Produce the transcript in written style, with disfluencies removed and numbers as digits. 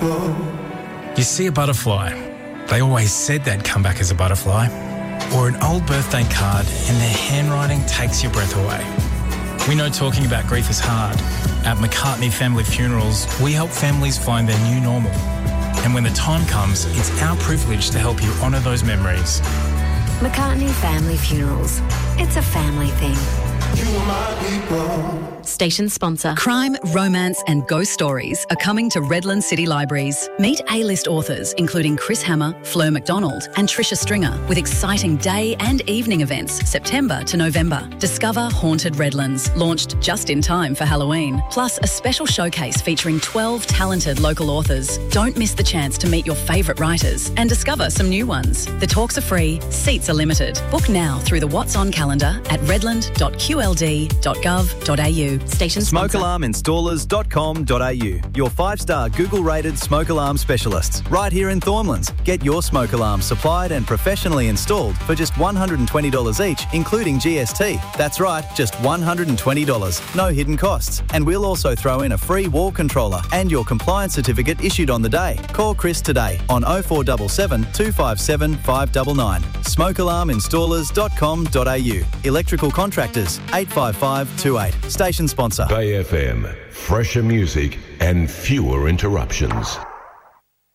You see a butterfly. They always said they'd come back as a butterfly. Or an old birthday card and their handwriting takes your breath away. We know talking about grief is hard. At McCartney Family Funerals, we help families find their new normal. And when the time comes, it's our privilege to help you honour those memories. McCartney Family Funerals. It's a family thing. You are my people. Station sponsor. Crime, romance and ghost stories are coming to Redland City Libraries. Meet A-list authors including Chris Hammer, Fleur MacDonald and Tricia Stringer with exciting day and evening events September to November. Discover Haunted Redlands, launched just in time for Halloween. Plus a special showcase featuring 12 talented local authors. Don't miss the chance to meet your favourite writers and discover some new ones. The talks are free, seats are limited. Book now through the What's On calendar at redland.qld.gov.au. Station sponsor. SmokeAlarmInstallers.com.au. Your 5-star Google-rated smoke alarm specialists. Right here in Thornlands. Get your smoke alarm supplied and professionally installed for just $120 each, including GST. That's right, just $120. No hidden costs. And we'll also throw in a free wall controller and your compliance certificate issued on the day. Call Chris today on 0477 257 599. SmokeAlarmInstallers.com.au. Electrical contractors 85528. Station sponsor. Bay FM, fresher music and fewer interruptions.